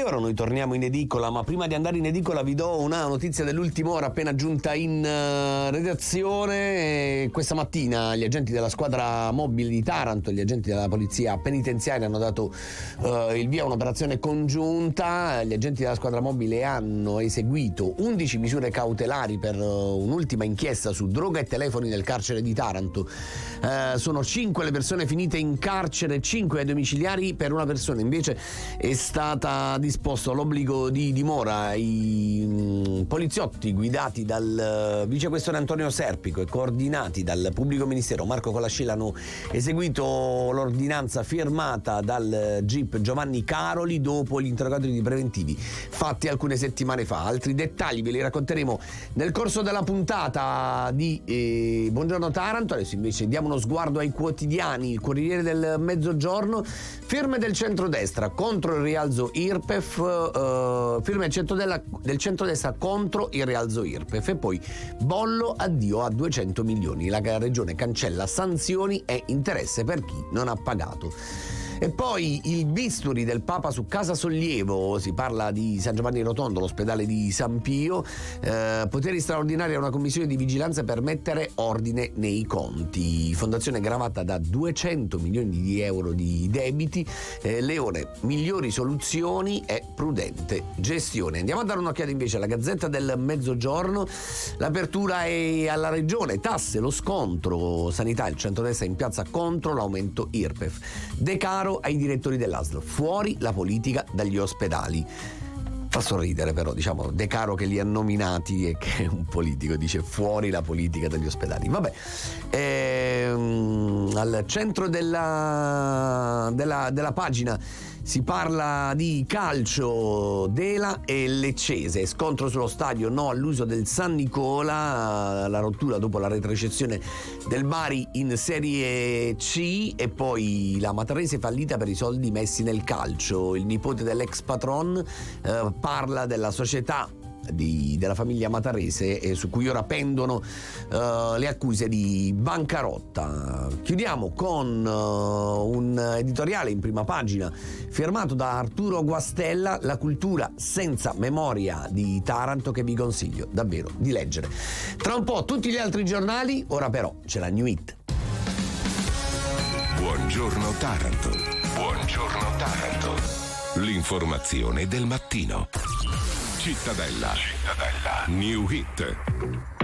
ora noi torniamo in edicola, ma prima di andare in edicola vi do una notizia dell'ultima ora appena giunta in redazione. Questa mattina gli agenti della squadra mobile di Taranto e gli agenti della polizia penitenziaria hanno dato il via a un'operazione congiunta. Gli agenti della squadra mobile hanno eseguito 11 misure cautelari per un'ultima inchiesta su droga e telefoni nel carcere di Taranto. Sono 5 le persone finite in carcere, 5 ai domiciliari. Per una persona invece è stata disposto l'obbligo di dimora. I poliziotti guidati dal vicequestore Antonio Serpico e coordinati dal pubblico ministero Marco Colascilla hanno eseguito l'ordinanza firmata dal GIP Giovanni Caroli dopo gli interrogatori preventivi fatti alcune settimane fa. Altri dettagli ve li racconteremo nel corso della puntata di Buongiorno Taranto. Adesso invece diamo uno sguardo ai quotidiani. Il Corriere del Mezzogiorno: firme del centrodestra contro il rialzo IRPEF, firme del centrodestra contro il rialzo IRPEF, e poi bollo addio a 200 milioni, la regione cancella sanzioni e interesse per chi non ha pagato. E poi il bisturi del Papa su Casa Sollievo, si parla di San Giovanni Rotondo, l'ospedale di San Pio, poteri straordinari a una commissione di vigilanza per mettere ordine nei conti, fondazione gravata da 200 milioni di euro di debiti, Leone, migliori soluzioni e prudente gestione. Andiamo a dare un'occhiata invece alla Gazzetta del Mezzogiorno. L'apertura è alla regione, tasse, lo scontro, sanità, il centrodestra in piazza contro l'aumento IRPEF. De Caro ai direttori dell'ASL, fuori la politica dagli ospedali. Fa sorridere però, diciamo, De Caro che li ha nominati e che è un politico dice fuori la politica dagli ospedali. Vabbè, al centro della pagina si parla di calcio, Dela e Leccese, scontro sullo stadio, no all'uso del San Nicola, la rottura dopo la retrocessione del Bari in Serie C, e poi la Matarese fallita per i soldi messi nel calcio. Il nipote dell'ex patron parla della società della famiglia Matarese, su cui ora pendono le accuse di bancarotta. Chiudiamo con un editoriale in prima pagina firmato da Arturo Guastella, La cultura senza memoria di Taranto, che vi consiglio davvero di leggere. Tra un po' tutti gli altri giornali, ora però c'è la New Hit. Buongiorno Taranto. Buongiorno Taranto. L'informazione del mattino. Cittadella. New Hit.